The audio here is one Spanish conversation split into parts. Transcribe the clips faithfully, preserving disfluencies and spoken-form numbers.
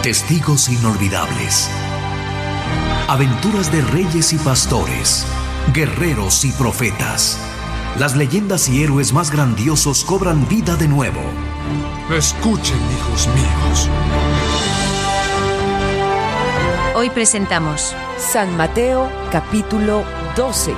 Testigos inolvidables. Aventuras de reyes y pastores, guerreros y profetas. Las leyendas y héroes más grandiosos cobran vida de nuevo. Escuchen, hijos míos. Hoy presentamos San Mateo, capítulo doce.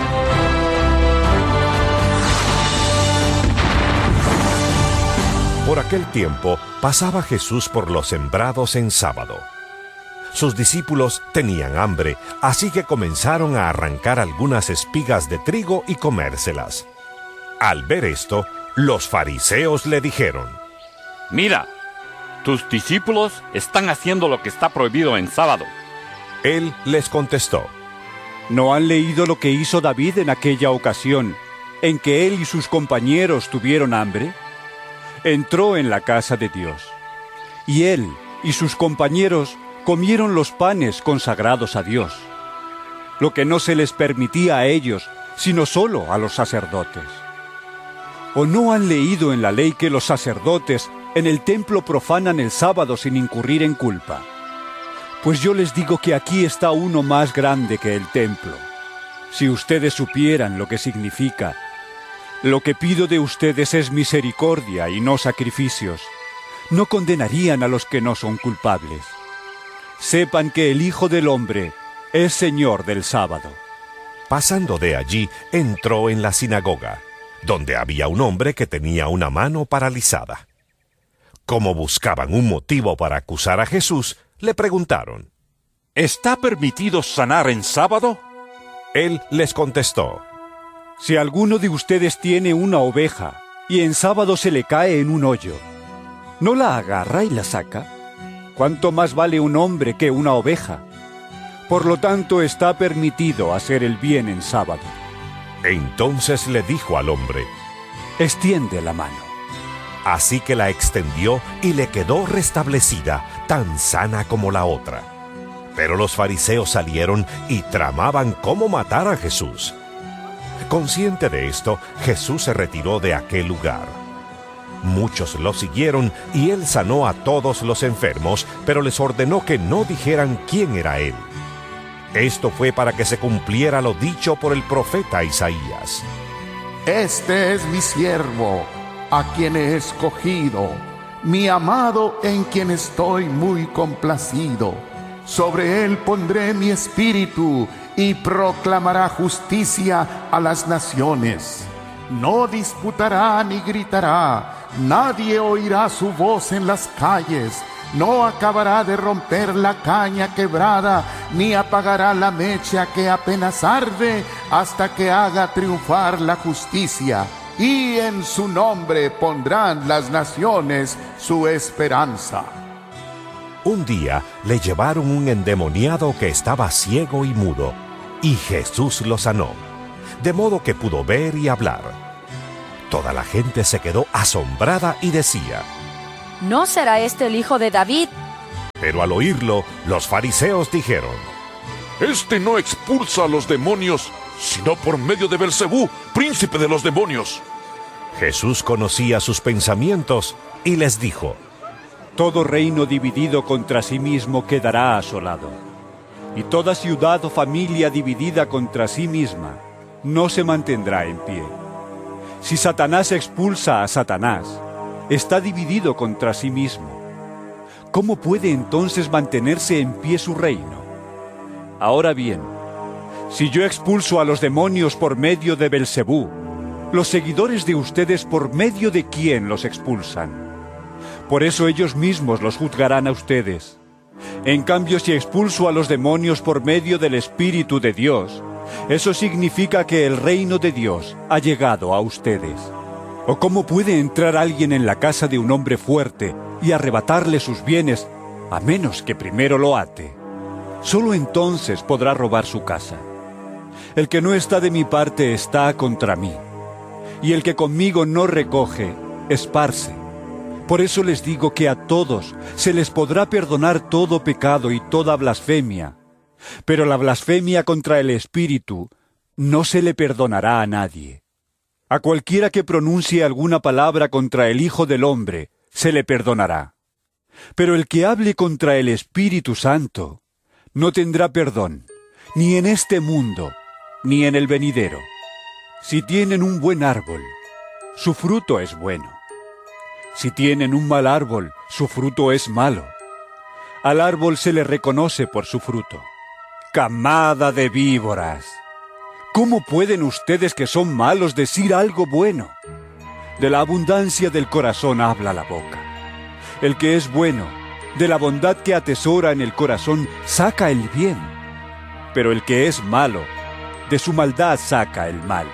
Por aquel tiempo pasaba Jesús por los sembrados en sábado. Sus discípulos tenían hambre, así que comenzaron a arrancar algunas espigas de trigo y comérselas. Al ver esto, los fariseos le dijeron: Mira, tus discípulos están haciendo lo que está prohibido en sábado. Él les contestó: ¿No han leído lo que hizo David en aquella ocasión, en que él y sus compañeros tuvieron hambre? Entró en la casa de Dios, y él y sus compañeros comieron los panes consagrados a Dios, lo que no se les permitía a ellos, sino solo a los sacerdotes. ¿O no han leído en la ley que los sacerdotes en el templo profanan el sábado sin incurrir en culpa? Pues yo les digo que aquí está uno más grande que el templo. Si ustedes supieran lo que significa: lo que pido de ustedes es misericordia y no sacrificios, no condenarían a los que no son culpables. Sepan que el Hijo del Hombre es Señor del sábado. Pasando de allí, entró en la sinagoga, donde había un hombre que tenía una mano paralizada. Como buscaban un motivo para acusar a Jesús, le preguntaron: ¿Está permitido sanar en sábado? Él les contestó: Si alguno de ustedes tiene una oveja y en sábado se le cae en un hoyo, ¿no la agarra y la saca? ¿Cuánto más vale un hombre que una oveja? Por lo tanto, está permitido hacer el bien en sábado. Entonces le dijo al hombre: Extiende la mano. Así que la extendió y le quedó restablecida, tan sana como la otra. Pero los fariseos salieron y tramaban cómo matar a Jesús. Consciente de esto, Jesús se retiró de aquel lugar. Muchos lo siguieron y él sanó a todos los enfermos, pero les ordenó que no dijeran quién era él. Esto fue para que se cumpliera lo dicho por el profeta Isaías: Este es mi siervo, a quien he escogido, mi amado en quien estoy muy complacido. Sobre él pondré mi espíritu y proclamará justicia a las naciones. No disputará ni gritará, nadie oirá su voz en las calles. No acabará de romper la caña quebrada, ni apagará la mecha que apenas arde, hasta que haga triunfar la justicia. Y en su nombre pondrán las naciones su esperanza. Un día le llevaron un endemoniado que estaba ciego y mudo, y Jesús lo sanó, de modo que pudo ver y hablar. Toda la gente se quedó asombrada y decía: ¿No será este el hijo de David? Pero al oírlo, los fariseos dijeron: Este no expulsa a los demonios, sino por medio de Belcebú, príncipe de los demonios. Jesús conocía sus pensamientos y les dijo: Todo reino dividido contra sí mismo quedará asolado, y toda ciudad o familia dividida contra sí misma no se mantendrá en pie. Si Satanás expulsa a Satanás, está dividido contra sí mismo. ¿Cómo puede entonces mantenerse en pie su reino? Ahora bien, si yo expulso a los demonios por medio de Belcebú, los seguidores de ustedes, ¿por medio de quién los expulsan? Por eso ellos mismos los juzgarán a ustedes. En cambio, si expulso a los demonios por medio del Espíritu de Dios, eso significa que el reino de Dios ha llegado a ustedes. ¿O cómo puede entrar alguien en la casa de un hombre fuerte y arrebatarle sus bienes, a menos que primero lo ate? Solo entonces podrá robar su casa. El que no está de mi parte está contra mí, y el que conmigo no recoge, esparce. Por eso les digo que a todos se les podrá perdonar todo pecado y toda blasfemia, pero la blasfemia contra el Espíritu no se le perdonará a nadie. A cualquiera que pronuncie alguna palabra contra el Hijo del Hombre se le perdonará. Pero el que hable contra el Espíritu Santo no tendrá perdón, ni en este mundo, ni en el venidero. Si tienen un buen árbol, su fruto es bueno. Si tienen un mal árbol, su fruto es malo. Al árbol se le reconoce por su fruto. ¡Camada de víboras! ¿Cómo pueden ustedes que son malos decir algo bueno? De la abundancia del corazón habla la boca. El que es bueno, de la bondad que atesora en el corazón, saca el bien. Pero el que es malo, de su maldad saca el mal.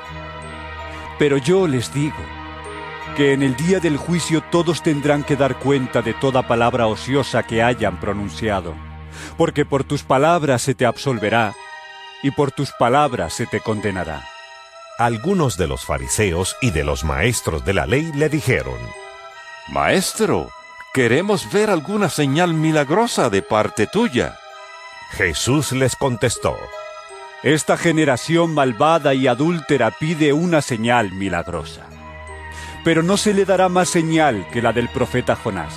Pero yo les digo que en el día del juicio todos tendrán que dar cuenta de toda palabra ociosa que hayan pronunciado, porque por tus palabras se te absolverá, y por tus palabras se te condenará. Algunos de los fariseos y de los maestros de la ley le dijeron: Maestro, queremos ver alguna señal milagrosa de parte tuya. Jesús les contestó: Esta generación malvada y adúltera pide una señal milagrosa. Pero no se le dará más señal que la del profeta Jonás.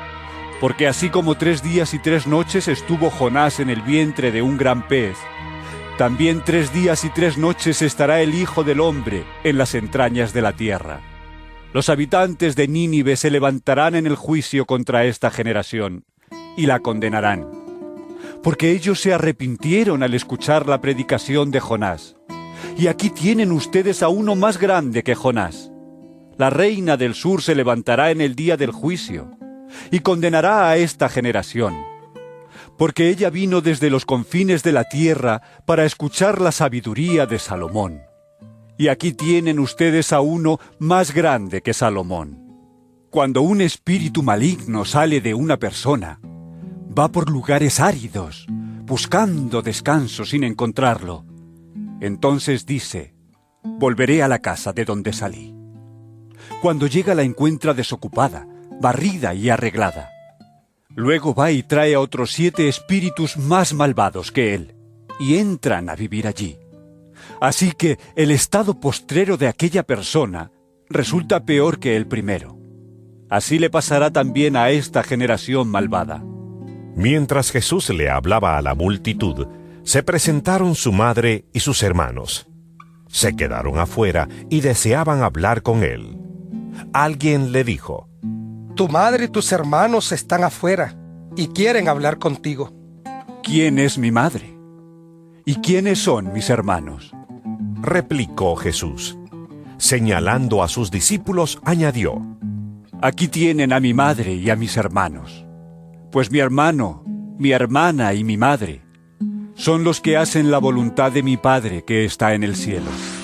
Porque así como tres días y tres noches estuvo Jonás en el vientre de un gran pez, también tres días y tres noches estará el Hijo del Hombre en las entrañas de la tierra. Los habitantes de Nínive se levantarán en el juicio contra esta generación y la condenarán, porque ellos se arrepintieron al escuchar la predicación de Jonás. Y aquí tienen ustedes a uno más grande que Jonás. La reina del sur se levantará en el día del juicio y condenará a esta generación, porque ella vino desde los confines de la tierra para escuchar la sabiduría de Salomón. Y aquí tienen ustedes a uno más grande que Salomón. Cuando un espíritu maligno sale de una persona, va por lugares áridos, buscando descanso sin encontrarlo. Entonces dice: volveré a la casa de donde salí. Cuando llega la encuentra desocupada, barrida y arreglada. Luego va y trae a otros siete espíritus más malvados que él, y entran a vivir allí. Así que el estado postrero de aquella persona resulta peor que el primero. Así le pasará también a esta generación malvada. Mientras Jesús le hablaba a la multitud, se presentaron su madre y sus hermanos. Se quedaron afuera y deseaban hablar con él. Alguien le dijo: Tu madre y tus hermanos están afuera y quieren hablar contigo. ¿Quién es mi madre? ¿Y quiénes son mis hermanos? Replicó Jesús. Señalando a sus discípulos, añadió: Aquí tienen a mi madre y a mis hermanos. Pues mi hermano, mi hermana y mi madre son los que hacen la voluntad de mi Padre que está en el cielo.